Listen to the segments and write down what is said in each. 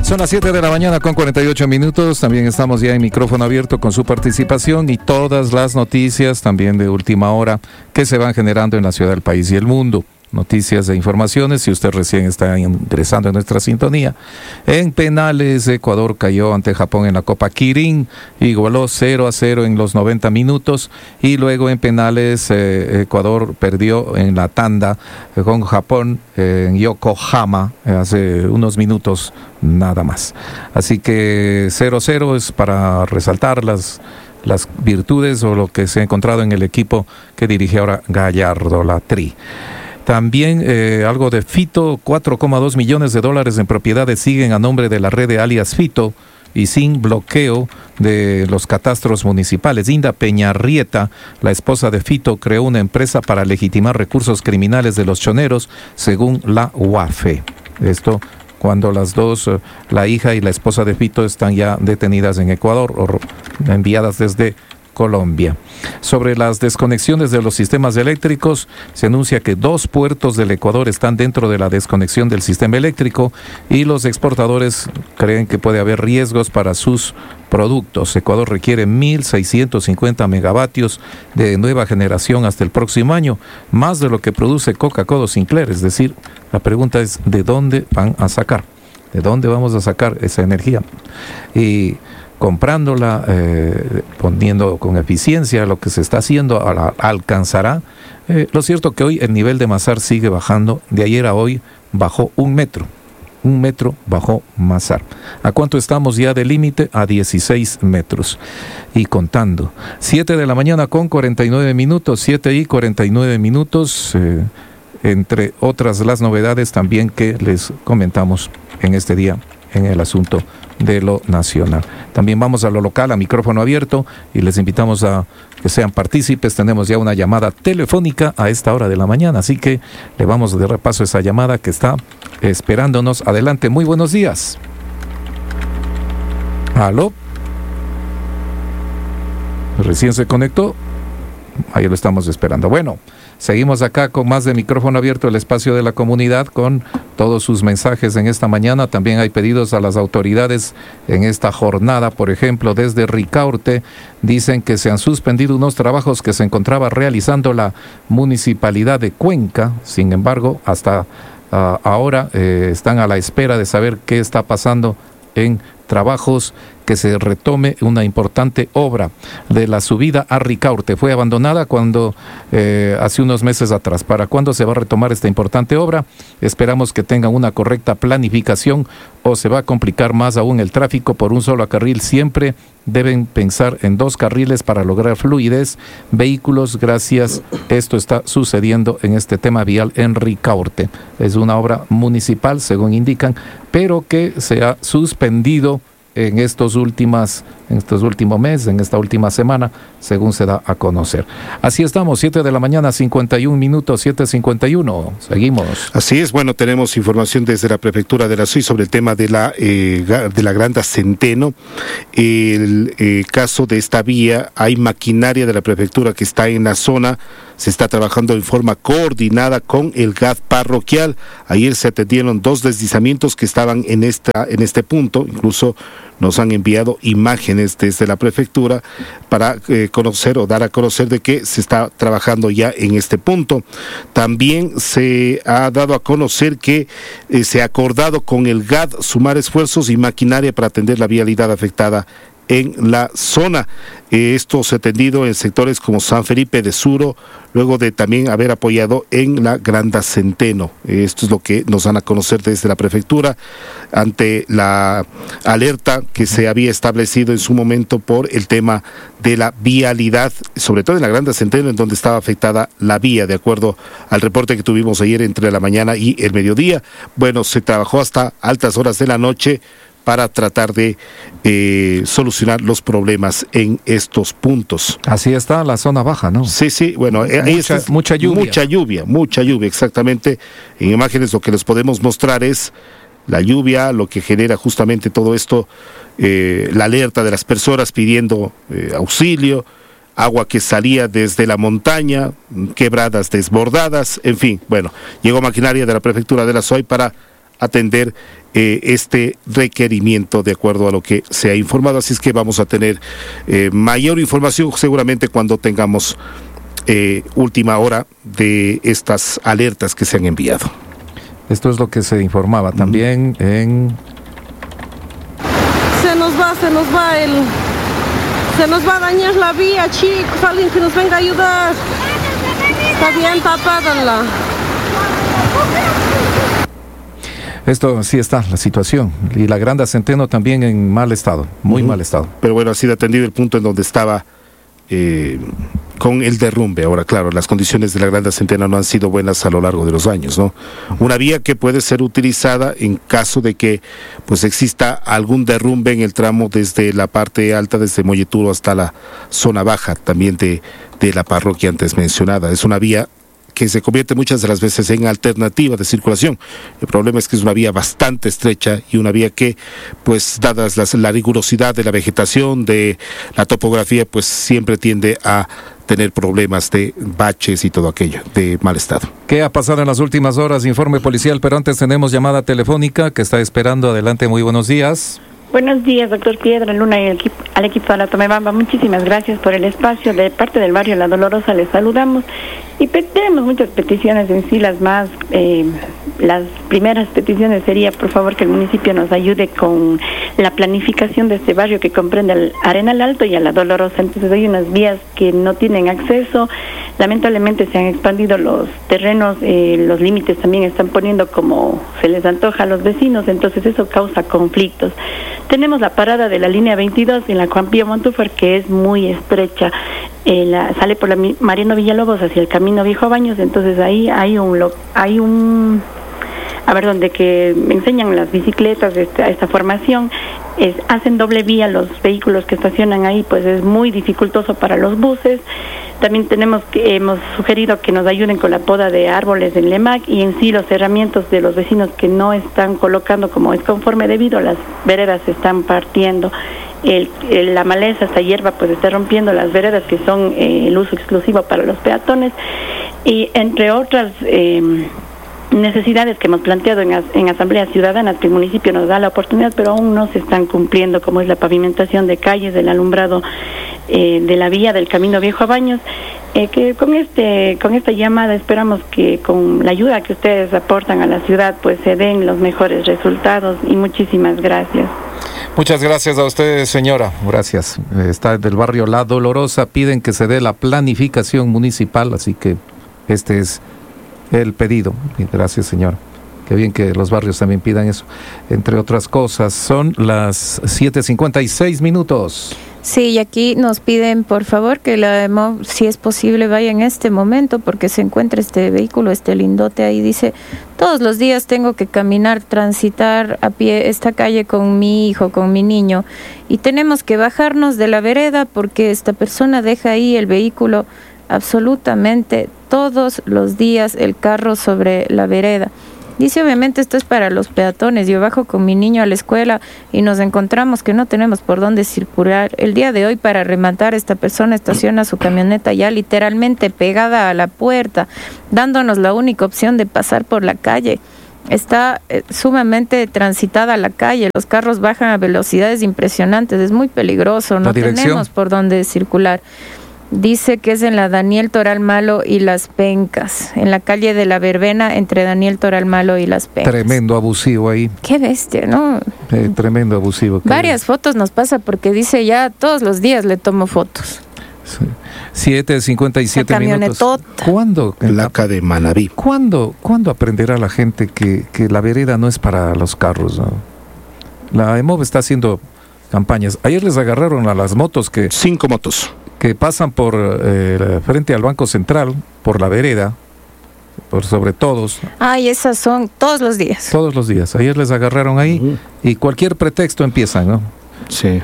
Son las 7 de la mañana con 48 minutos. También estamos ya en micrófono abierto con su participación y todas las noticias también de última hora que se van generando en la ciudad, del país y el mundo. Noticias e informaciones, si usted recién está ingresando en nuestra sintonía. En penales, Ecuador cayó ante Japón en la Copa Kirin, igualó 0-0 en los 90 minutos, y luego en penales Ecuador perdió en la tanda con Japón en Yokohama hace unos minutos nada más. Así que 0-0 es para resaltar las virtudes o lo que se ha encontrado en el equipo que dirige ahora Gallardo, la Tri. También algo de Fito, $4,2 millones en propiedades siguen a nombre de la red de alias Fito y sin bloqueo de los catastros municipales. Inda Peñarrieta, la esposa de Fito, creó una empresa para legitimar recursos criminales de los choneros, según la UAFE. Esto cuando las dos, la hija y la esposa de Fito, están ya detenidas en Ecuador o enviadas desde Colombia. Sobre las desconexiones de los sistemas eléctricos, se anuncia que 2 puertos del Ecuador están dentro de la desconexión del sistema eléctrico y los exportadores creen que puede haber riesgos para sus productos. Ecuador requiere 1.650 megavatios de nueva generación hasta el próximo año, más de lo que produce Coca-Cola Sinclair. Es decir, la pregunta es, ¿de dónde van a sacar? ¿De dónde vamos a sacar esa energía? Y comprándola, poniendo con eficiencia lo que se está haciendo, alcanzará. Lo cierto que hoy el nivel de Mazar sigue bajando. De ayer a hoy bajó 1 metro. 1 metro bajó Mazar. ¿A cuánto estamos ya de límite? A 16 metros. Y contando. 7 de la mañana con 49 minutos. 7 y 49 minutos. Entre otras las novedades también que les comentamos en este día en el asunto de lo nacional. También vamos a lo local, a micrófono abierto, y les invitamos a que sean partícipes. Tenemos ya una llamada telefónica a esta hora de la mañana, así que le vamos de repaso a esa llamada que está esperándonos. Adelante, muy buenos días. ¿Aló? Recién se conectó. Ahí lo estamos esperando. Bueno, seguimos acá con más de micrófono abierto, el espacio de la comunidad, con todos sus mensajes en esta mañana. También hay pedidos a las autoridades en esta jornada. Por ejemplo, desde Ricaurte dicen que se han suspendido unos trabajos que se encontraba realizando la municipalidad de Cuenca. Sin embargo, hasta ahora están a la espera de saber qué está pasando en trabajos, que se retome una importante obra de la subida a Ricaurte. Fue abandonada cuando hace unos meses atrás. ¿Para cuándo se va a retomar esta importante obra? Esperamos que tengan una correcta planificación o se va a complicar más aún el tráfico por un solo carril. Siempre deben pensar en 2 carriles para lograr fluidez. Vehículos, gracias. Esto está sucediendo en este tema vial en Ricaurte. Es una obra municipal, según indican, pero que se ha suspendido en estos últimos meses, en esta última semana, según se da a conocer. Así estamos, 7 de la mañana, 51 minutos, 7:51. Seguimos. Así es, bueno, tenemos información desde la Prefectura de la SUI sobre el tema de la Granda Centeno. El caso de esta vía, hay maquinaria de la Prefectura que está en la zona. Se está trabajando en forma coordinada con el GAD parroquial. Ayer se atendieron 2 deslizamientos que estaban en este punto. Incluso nos han enviado imágenes desde la prefectura para conocer o dar a conocer de que se está trabajando ya en este punto. También se ha dado a conocer que se ha acordado con el GAD sumar esfuerzos y maquinaria para atender la vialidad afectada en la zona. Esto se ha atendido en sectores como San Felipe de Suro, luego de también haber apoyado en la Granda Centeno. Esto es lo que nos dan a conocer desde la prefectura ante la alerta que se había establecido en su momento por el tema de la vialidad, sobre todo en la Granda Centeno, en donde estaba afectada la vía, de acuerdo al reporte que tuvimos ayer entre la mañana y el mediodía. Bueno, se trabajó hasta altas horas de la noche para tratar de solucionar los problemas en estos puntos. Así está la zona baja, ¿no? Sí, bueno, mucha lluvia. Mucha lluvia, exactamente. En imágenes lo que les podemos mostrar es la lluvia, lo que genera justamente todo esto, la alerta de las personas pidiendo auxilio, agua que salía desde la montaña, quebradas desbordadas, en fin, bueno, llegó maquinaria de la Prefectura de la SOI para atender este requerimiento de acuerdo a lo que se ha informado. Así es que vamos a tener mayor información seguramente cuando tengamos última hora de estas alertas que se han enviado. Esto es lo que se informaba también en... Se nos va a dañar la vía, chicos, alguien que nos venga a ayudar. Está bien tapada. Esto sí está la situación. Y la Granda Centeno también en mal estado, muy mal estado. Pero bueno, ha sido atendido el punto en donde estaba con el derrumbe. Ahora, claro, las condiciones de la Granda Centeno no han sido buenas a lo largo de los años, ¿no? Una vía que puede ser utilizada en caso de que pues exista algún derrumbe en el tramo desde la parte alta, desde Molleturo hasta la zona baja, también de la parroquia antes mencionada. Es una vía que se convierte muchas de las veces en alternativa de circulación. El problema es que es una vía bastante estrecha y una vía que, pues, dadas la rigurosidad de la vegetación, de la topografía, pues siempre tiende a tener problemas de baches y todo aquello, de mal estado. ¿Qué ha pasado en las últimas horas? Informe policial, pero antes tenemos llamada telefónica que está esperando. Adelante, muy buenos días. Buenos días, doctor Piedra Luna y al equipo de la Tomebamba. Muchísimas gracias por el espacio. De parte del barrio La Dolorosa les saludamos y tenemos muchas peticiones en sí. Las primeras peticiones sería, por favor, que el municipio nos ayude con la planificación de este barrio que comprende al Arenal Alto y a La Dolorosa. Entonces hay unas vías que no tienen acceso. Lamentablemente se han expandido los terrenos, los límites también están poniendo como se les antoja a los vecinos, entonces eso causa conflictos. Tenemos la parada de la línea 22 en la Juan Pío Montúfar, que es muy estrecha. Sale por la Mariano Villalobos hacia el Camino Viejo Baños, entonces ahí hay un donde que enseñan las bicicletas a esta formación, hacen doble vía los vehículos que estacionan ahí, pues es muy dificultoso para los buses. También hemos sugerido que nos ayuden con la poda de árboles en Lemac y en sí los cerramientos de los vecinos que no están colocando como es conforme debido a las veredas se están partiendo. La maleza, esta hierba, pues está rompiendo las veredas que son el uso exclusivo para los peatones y entre otras necesidades que hemos planteado en asambleas ciudadanas que el municipio nos da la oportunidad, pero aún no se están cumpliendo, como es la pavimentación de calles, el alumbrado de la vía del Camino Viejo a Baños, que con esta llamada esperamos que con la ayuda que ustedes aportan a la ciudad pues se den los mejores resultados y muchísimas gracias. Muchas gracias a ustedes, señora. Gracias. Está del barrio La Dolorosa, piden que se dé la planificación municipal, así que este es el pedido. Gracias, señor. Qué bien que los barrios también pidan eso. Entre otras cosas, son las 7:56. Sí, y aquí nos piden, por favor, que la EMOV, si es posible, vaya en este momento, porque se encuentra este vehículo, este lindote ahí. Dice, todos los días tengo que caminar, transitar a pie esta calle con mi hijo, con mi niño, y tenemos que bajarnos de la vereda porque esta persona deja ahí el vehículo absolutamente todos los días, el carro sobre la vereda. Dice, obviamente esto es para los peatones. Yo bajo con mi niño a la escuela y nos encontramos que no tenemos por dónde circular. El día de hoy, para rematar, esta persona estaciona su camioneta ya literalmente pegada a la puerta, dándonos la única opción de pasar por la calle. Está sumamente transitada la calle, los carros bajan a velocidades impresionantes, es muy peligroso, no tenemos por dónde circular. Dice que es en la Daniel Toral Malo y Las Pencas, en la calle de la Verbena entre Daniel Toral Malo y Las Pencas. Tremendo abusivo ahí. Qué bestia, ¿no? Tremendo abusivo. Varias fotos nos pasa porque dice ya todos los días le tomo fotos. Sí. 7:57. ¿Cuándo? Placa de Manabí. ¿Cuándo aprenderá la gente que la vereda no es para los carros, ¿no? La EMOV está haciendo campañas. Ayer les agarraron a las motos 5 motos. Que pasan por frente al Banco Central, por la vereda, por sobre todos. Y esas son todos los días. Todos los días. Ayer les agarraron ahí y cualquier pretexto empiezan, ¿no? Sí.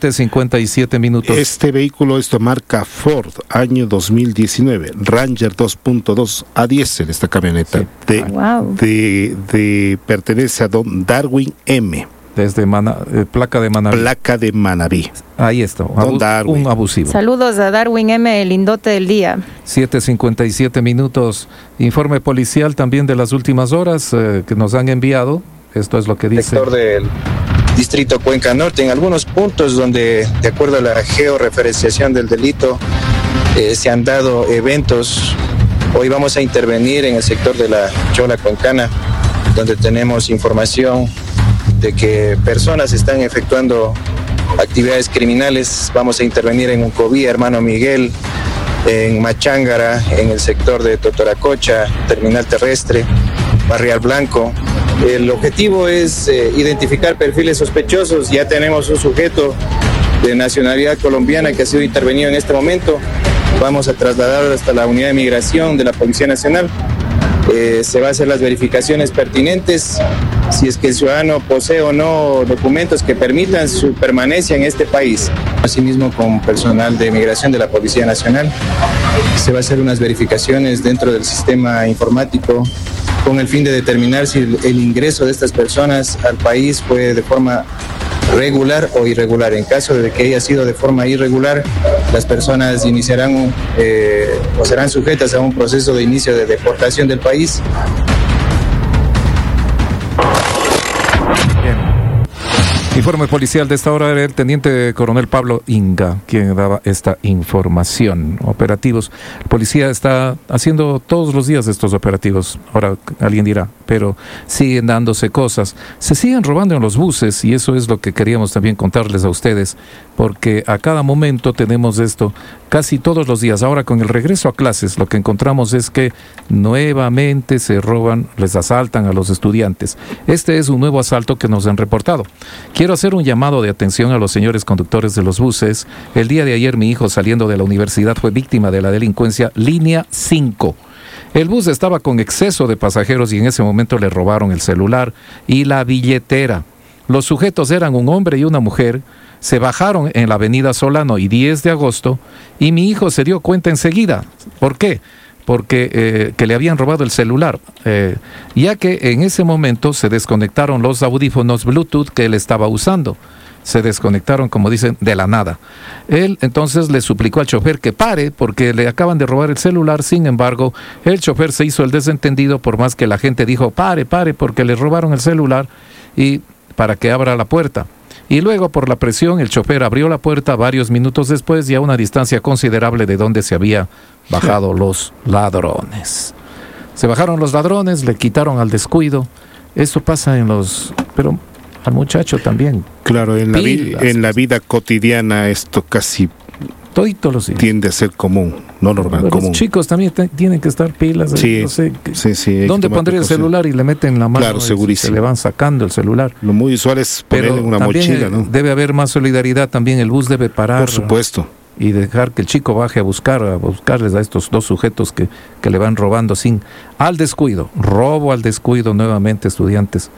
7:57. Este vehículo es de marca Ford, año 2019, Ranger 2.2 a diésel, esta camioneta. Sí. Pertenece a don Darwin M. Desde placa de Manabí. Placa de Manabí. Ahí está, un abusivo. Saludos a Darwin M., el lindote del día. 7:57. Informe policial también de las últimas horas que nos han enviado. Esto es lo que dice. Sector del distrito Cuenca Norte, en algunos puntos donde, de acuerdo a la georreferenciación del delito, se han dado eventos. Hoy vamos a intervenir en el sector de la Chola Cuencana, donde tenemos información de que personas están efectuando actividades criminales. Vamos a intervenir en Uncovía, Hermano Miguel, en Machángara, en el sector de Totoracocha, Terminal Terrestre, Barrial Blanco. El objetivo es identificar perfiles sospechosos. Ya tenemos un sujeto de nacionalidad colombiana que ha sido intervenido en este momento. Vamos a trasladarlo hasta la unidad de migración de la Policía Nacional. Se va a hacer las verificaciones pertinentes, si es que el ciudadano posee o no documentos que permitan su permanencia en este país. Asimismo, con personal de migración de la Policía Nacional, se va a hacer unas verificaciones dentro del sistema informático con el fin de determinar si el ingreso de estas personas al país fue de forma regular o irregular. En caso de que haya sido de forma irregular, las personas iniciarán o serán sujetas a un proceso de inicio de deportación del país. Informe policial de esta hora era el teniente coronel Pablo Inga, quien daba esta información. Operativos. La policía está haciendo todos los días estos operativos. Ahora alguien dirá, pero siguen dándose cosas. Se siguen robando en los buses y eso es lo que queríamos también contarles a ustedes, porque a cada momento tenemos esto casi todos los días. Ahora con el regreso a clases lo que encontramos es que nuevamente se roban, les asaltan a los estudiantes. Este es un nuevo asalto que nos han reportado. Quiero hacer un llamado de atención a los señores conductores de los buses. El día de ayer mi hijo saliendo de la universidad fue víctima de la delincuencia línea 5. El bus estaba con exceso de pasajeros y en ese momento le robaron el celular y la billetera. Los sujetos eran un hombre y una mujer. Se bajaron en la avenida Solano y 10 de agosto y mi hijo se dio cuenta enseguida. ¿Por qué? Porque que le habían robado el celular, ya que en ese momento se desconectaron los audífonos Bluetooth que él estaba usando. Se desconectaron, como dicen, de la nada. Él entonces le suplicó al chofer que pare porque le acaban de robar el celular. Sin embargo, el chofer se hizo el desentendido por más que la gente dijo pare porque le robaron el celular y para que abra la puerta. Y luego, por la presión, el chofer abrió la puerta varios minutos después y a una distancia considerable de donde se había bajado los ladrones. Se bajaron los ladrones, le quitaron al descuido. Eso pasa pero al muchacho también. Claro, en la vida cotidiana esto casi todito lo sigue. Tiende a ser común, no normal, pero común. Los chicos también tienen que estar pilas. Sí, no sé, sí. ¿dónde pondría el celular y le meten la mano? Claro, segurísimo. Se le van sacando el celular. Lo muy usual es ponerle en una mochila, ¿no? Debe haber más solidaridad también. El bus debe parar. Por supuesto. Y dejar que el chico baje a buscarles a estos dos sujetos que le van robando al descuido. Robo al descuido nuevamente, estudiantes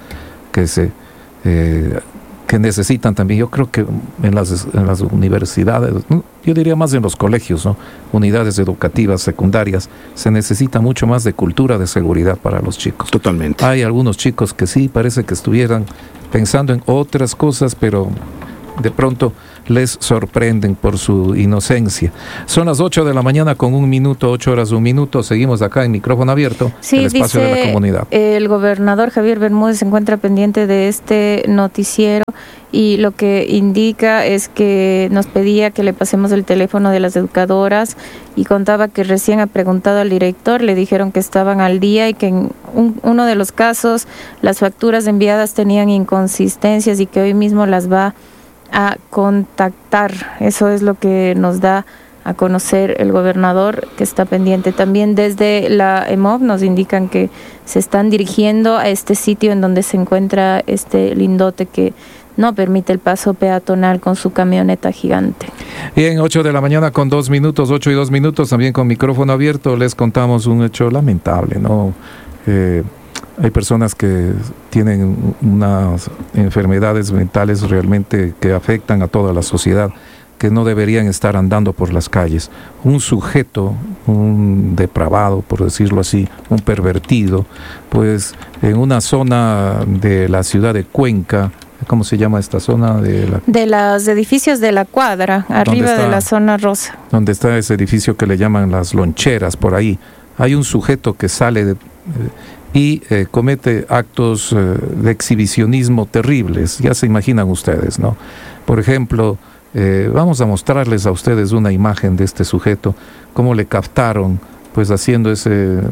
que necesitan también. Yo creo que en las universidades, yo diría más en los colegios, ¿no? Unidades educativas secundarias, se necesita mucho más de cultura de seguridad para los chicos. Totalmente. Hay algunos chicos que sí, parece que estuvieran pensando en otras cosas, pero de pronto les sorprenden por su inocencia. Son las 8 de la mañana con 1 minuto, 8 horas 1 minuto. Seguimos acá en micrófono abierto, sí, el espacio de la comunidad. El gobernador Javier Bermúdez se encuentra pendiente de este noticiero y lo que indica es que nos pedía que le pasemos el teléfono de las educadoras y contaba que recién ha preguntado al director, le dijeron que estaban al día y que en uno de los casos las facturas enviadas tenían inconsistencias y que hoy mismo las va a contactar. Eso es lo que nos da a conocer el gobernador, que está pendiente. También desde la EMOV nos indican que se están dirigiendo a este sitio en donde se encuentra este lindote que no permite el paso peatonal con su camioneta gigante. Bien, 8 de la mañana con 2 minutos, 8 y 2 minutos, también con micrófono abierto, les contamos un hecho lamentable, ¿no? Hay personas que tienen unas enfermedades mentales realmente que afectan a toda la sociedad, que no deberían estar andando por las calles. Un sujeto, un depravado, por decirlo así, un pervertido, pues en una zona de la ciudad de Cuenca, ¿cómo se llama esta zona? De los edificios de la cuadra, arriba de la zona rosa. Donde está ese edificio que le llaman las loncheras, por ahí. Hay un sujeto que sale y comete actos de exhibicionismo terribles. Ya se imaginan ustedes, ¿no? Por ejemplo, vamos a mostrarles a ustedes una imagen de este sujeto, cómo le captaron pues haciendo ese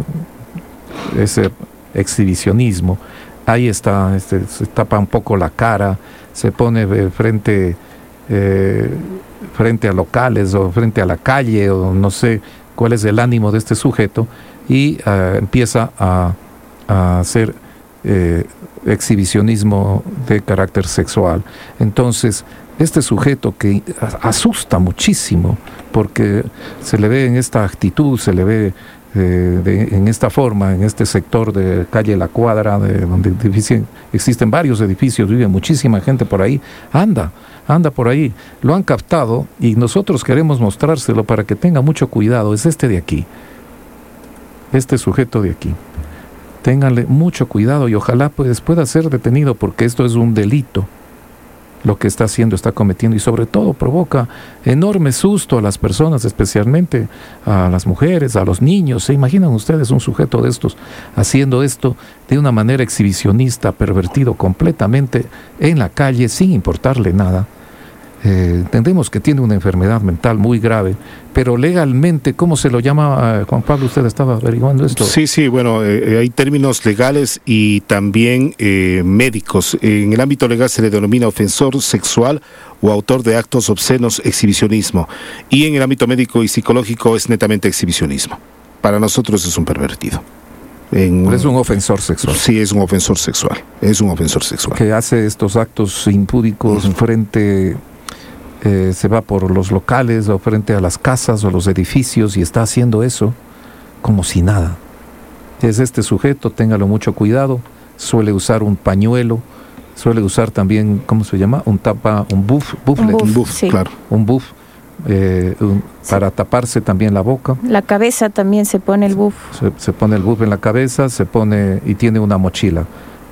exhibicionismo. Ahí está, se tapa un poco la cara, se pone frente a locales o frente a la calle, o no sé cuál es el ánimo de este sujeto, y empieza a hacer exhibicionismo de carácter sexual. Entonces, este sujeto que asusta muchísimo, porque se le ve en esta actitud, se le ve en esta forma, en este sector de calle La Cuadra, donde existen varios edificios, vive muchísima gente por ahí, anda por ahí, lo han captado y nosotros queremos mostrárselo para que tenga mucho cuidado. Es este de aquí, este sujeto de aquí. Ténganle mucho cuidado y ojalá pues pueda ser detenido, porque esto es un delito. Lo que está haciendo, está cometiendo, y sobre todo provoca enorme susto a las personas, especialmente a las mujeres, a los niños. ¿Se imaginan ustedes un sujeto de estos haciendo esto de una manera exhibicionista, pervertido completamente en la calle sin importarle nada? Entendemos que tiene una enfermedad mental muy grave, pero legalmente, ¿cómo se lo llama, Juan Pablo? ¿Usted estaba averiguando esto? Sí, bueno, hay términos legales y también médicos. En el ámbito legal se le denomina ofensor sexual o autor de actos obscenos, exhibicionismo. Y en el ámbito médico y psicológico es netamente exhibicionismo. Para nosotros es un pervertido. Es un ofensor sexual. Sí, es un ofensor sexual. Es un ofensor sexual. Que hace estos actos impúdicos frente... se va por los locales o frente a las casas o los edificios y está haciendo eso como si nada. Es este sujeto, téngalo mucho cuidado, suele usar un pañuelo, suele usar también, ¿cómo se llama? Un buff, sí. Claro. Un buff para taparse también la boca. La cabeza también se pone el buff. Se pone el buff en la cabeza, se pone y tiene una mochila.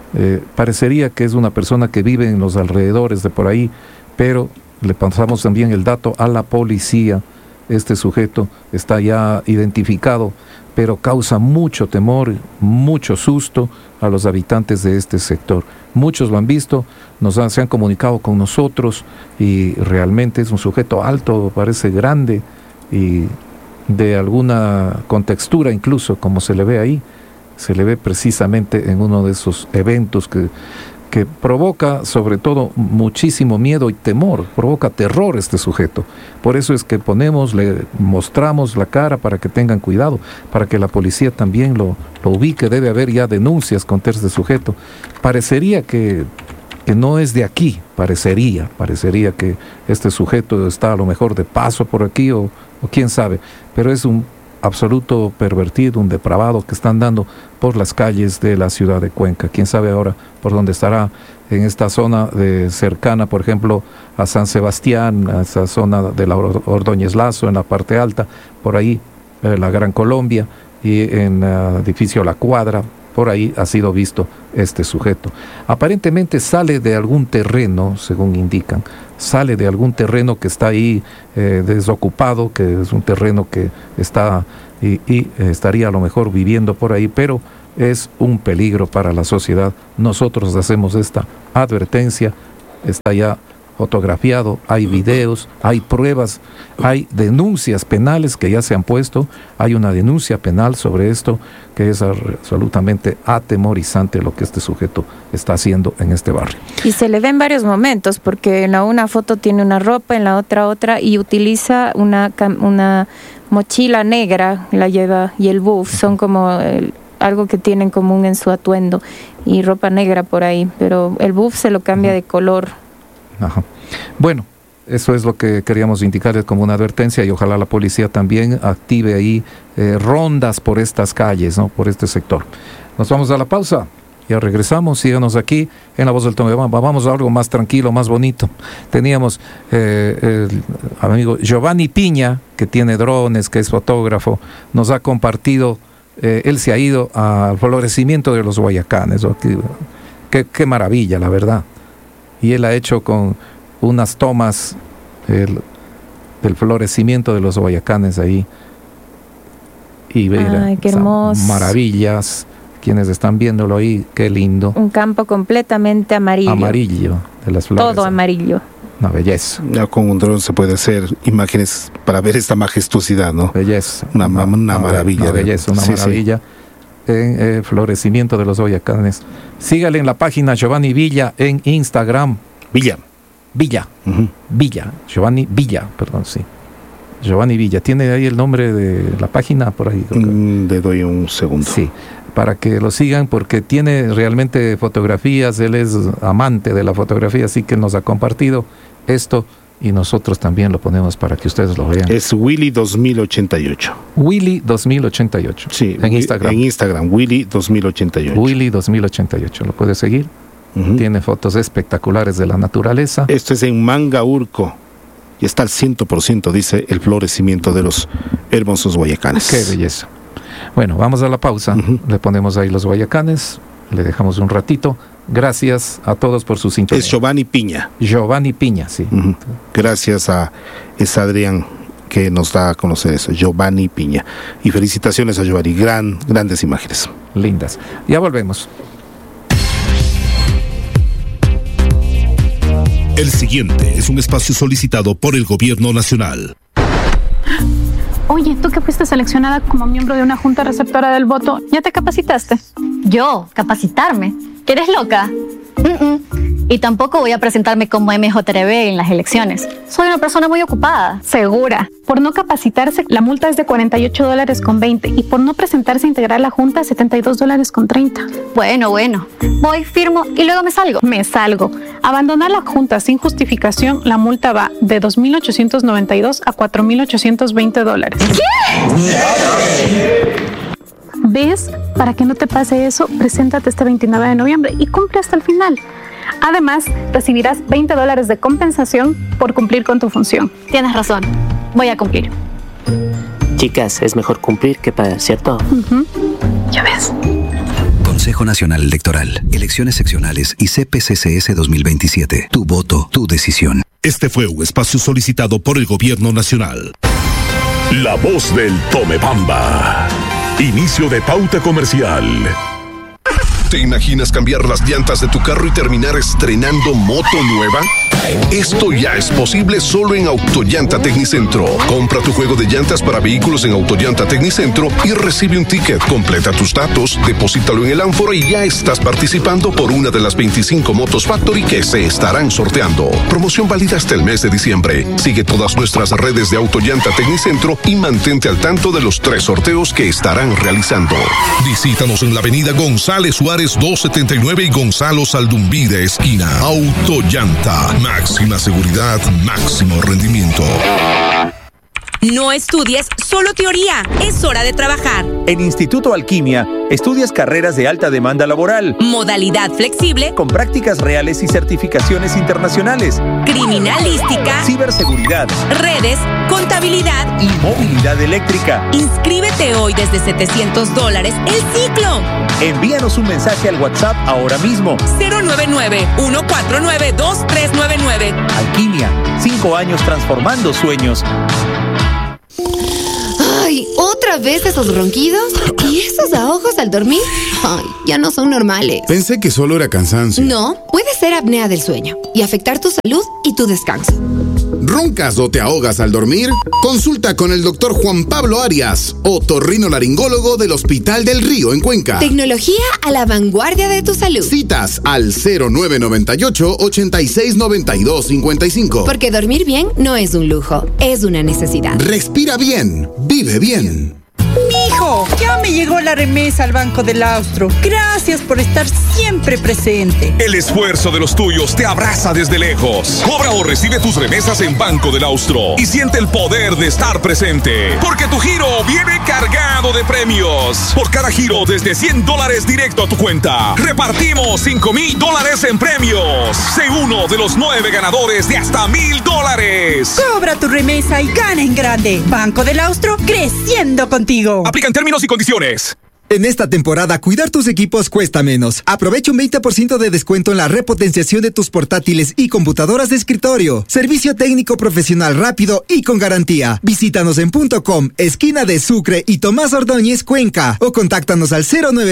Parecería que es una persona que vive en los alrededores de por ahí, pero le pasamos también el dato a la policía. Este sujeto está ya identificado, pero causa mucho temor, mucho susto a los habitantes de este sector. Muchos lo han visto, se han comunicado con nosotros y realmente es un sujeto alto, parece grande y de alguna contextura incluso, como se le ve ahí. Se le ve precisamente en uno de esos eventos que provoca sobre todo muchísimo miedo y temor, provoca terror este sujeto. Por eso es que le mostramos la cara para que tengan cuidado, para que la policía también lo ubique. Debe haber ya denuncias contra este sujeto. Parecería que no es de aquí, parecería que este sujeto está a lo mejor de paso por aquí o quién sabe, pero es un absoluto pervertido, un depravado que está andando por las calles de la ciudad de Cuenca. Quién sabe ahora por dónde estará, en esta zona cercana, por ejemplo, a San Sebastián, a esa zona de la Ordóñez Lazo, en la parte alta, por ahí la Gran Colombia, y en el edificio La Cuadra, por ahí ha sido visto este sujeto. Aparentemente sale de algún terreno, según indican, sale de algún terreno que está ahí desocupado, que es un terreno que está y estaría a lo mejor viviendo por ahí, pero es un peligro para la sociedad. Nosotros hacemos esta advertencia, está ya fotografiado, hay videos, hay pruebas, hay denuncias penales que ya se han puesto, hay una denuncia penal sobre esto que es absolutamente atemorizante lo que este sujeto está haciendo en este barrio. Y se le ve en varios momentos, porque en una foto tiene una ropa, en la otra, y utiliza una mochila negra, la lleva, y el buff, son como algo que tienen en común en su atuendo, y ropa negra por ahí, pero el buff se lo cambia de color. Ajá. Bueno, eso es lo que queríamos indicarles como una advertencia, y ojalá la policía también active ahí rondas por estas calles, ¿no? Por este sector. Nos vamos a la pausa, ya regresamos, síganos aquí en La Voz del Tomebamba. Vamos a algo más tranquilo, más bonito. Teníamos el amigo Giovanni Piña, que tiene drones, que es fotógrafo, nos ha compartido, él se ha ido al florecimiento de los Guayacanes, ¿no? Qué maravilla, la verdad. Y él ha hecho con unas tomas del florecimiento de los Guayacanes ahí. Y ver qué hermoso. Maravillas. quienes están viéndolo ahí, qué lindo. Un campo completamente amarillo. Amarillo de las flores. Todo amarillo. Una belleza. Ya con un dron se puede hacer imágenes para ver esta majestuosidad, ¿no? Belleza. Una maravilla. Una belleza, una maravilla. En florecimiento de los Boyacanes. Sígale en la página Giovanni Villa en Instagram. Villa. Giovanni Villa, perdón, sí. Giovanni Villa. ¿Tiene ahí el nombre de la página por ahí? Le doy un segundo. Sí, para que lo sigan porque tiene realmente fotografías. Él es amante de la fotografía, así que nos ha compartido esto y nosotros también lo ponemos para que ustedes lo vean. Es Willy 2088. Willy 2088. Sí, en Instagram. En Instagram, Willy 2088. Willy 2088. ¿Lo puede seguir? Tiene fotos espectaculares de la naturaleza. Esto es en Mangaurco y está al 100%, dice, el florecimiento de los hermosos Guayacanes. Qué belleza. Bueno, vamos a la pausa. Le ponemos ahí los Guayacanes. Le dejamos un ratito. Gracias a todos por su sintonía. Es Giovanni Piña. Giovanni Piña, sí. Gracias a Adrián que nos da a conocer eso. Giovanni Piña. Y felicitaciones a Giovanni. Grandes imágenes. Lindas. Ya volvemos. El siguiente es un espacio solicitado por el Gobierno Nacional. Oye, tú que fuiste seleccionada como miembro de una junta receptora del voto, ¿ya te capacitaste? ¿Yo? ¿Capacitarme? ¿Que eres loca? Y tampoco voy a presentarme como MJRB en las elecciones. Soy una persona muy ocupada. Segura. Por no capacitarse, la multa es de $48.20 y por no presentarse a integrar la junta, $72.30. Bueno. Voy, firmo y luego me salgo. Me salgo. Abandonar la junta sin justificación, la multa va de $2.892 a $4.820. ¿Qué? ¿Ves? Para que no te pase eso, preséntate este 29 de noviembre y cumple hasta el final. Además, recibirás $20 de compensación por cumplir con tu función. Tienes razón. Voy a cumplir. Chicas, es mejor cumplir que pagar, ¿cierto? Ya ves. Consejo Nacional Electoral, Elecciones Seccionales y CPCCS 2027. Tu voto, tu decisión. Este fue un espacio solicitado por el Gobierno Nacional. La voz del Tomebamba. Inicio de pauta comercial. ¿Te imaginas cambiar las llantas de tu carro y terminar estrenando moto nueva? Esto ya es posible solo en Autollanta Tecnicentro. Compra tu juego de llantas para vehículos en Autollanta Tecnicentro y recibe un ticket. Completa tus datos, deposítalo en el ánfora y ya estás participando por una de las 25 motos Factory que se estarán sorteando. Promoción válida hasta el mes de diciembre. Sigue todas nuestras redes de Autollanta Tecnicentro y mantente al tanto de los 3 sorteos que estarán realizando. Visítanos en la avenida González Suárez 279 y Gonzalo Saldumbide esquina. Autollanta. Máxima seguridad, máximo rendimiento. No estudies solo teoría, es hora de trabajar. En Instituto Alquimia, estudias carreras de alta demanda laboral. Modalidad flexible. Con prácticas reales y certificaciones internacionales. Criminalística. Ciberseguridad. Redes, contabilidad. Y movilidad eléctrica. Inscríbete hoy desde $700 el ciclo. Envíanos un mensaje al WhatsApp ahora mismo. 099-149-2399. Alquimia, 5 años transformando sueños. Ay, ¿otra vez esos ronquidos? ¿Y esos ahogos al dormir? Ay, ya no son normales. Pensé que solo era cansancio. No, puede ser apnea del sueño y afectar tu salud y tu descanso. ¿Roncas o te ahogas al dormir? Consulta con el doctor Juan Pablo Arias, otorrinolaringólogo del Hospital del Río en Cuenca. Tecnología a la vanguardia de tu salud. Citas al 0998-869255. Porque dormir bien no es un lujo, es una necesidad. Respira bien, vive bien. Mijo, ya me llegó la remesa al Banco del Austro. Gracias por estar siempre presente. El esfuerzo de los tuyos te abraza desde lejos. Cobra o recibe tus remesas en Banco del Austro y siente el poder de estar presente. Porque tu giro viene cargado de premios. Por cada giro desde $100 directo a tu cuenta. Repartimos $5,000 en premios. Sé uno de los 9 ganadores de hasta $1,000. Cobra tu remesa y gana en grande. Banco del Austro, creciendo contigo. Aplican términos y condiciones. En esta temporada, cuidar tus equipos cuesta menos. Aprovecha un 20% de descuento en la repotenciación de tus portátiles y computadoras de escritorio. Servicio técnico profesional rápido y con garantía. Visítanos en .com, esquina de Sucre y Tomás Ordóñez, Cuenca. O contáctanos al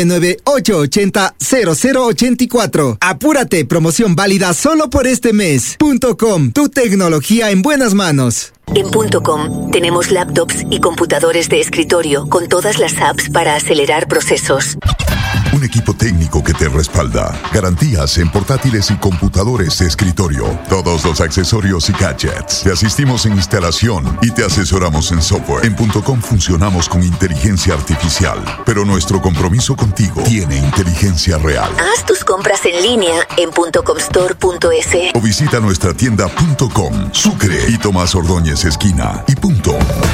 099-880-0084. Apúrate, promoción válida solo por este mes. .com, tu tecnología en buenas manos. En .com tenemos laptops y computadores de escritorio con todas las apps para acelerar procesos. Un equipo técnico que te respalda. Garantías en portátiles y computadores de escritorio. Todos los accesorios y gadgets. Te asistimos en instalación y te asesoramos en software. En .com funcionamos con inteligencia artificial, pero nuestro compromiso contigo tiene inteligencia real. Haz tus compras en línea en .comstore.es o visita nuestra tienda .com, Sucre y Tomás Ordóñez esquina y .com.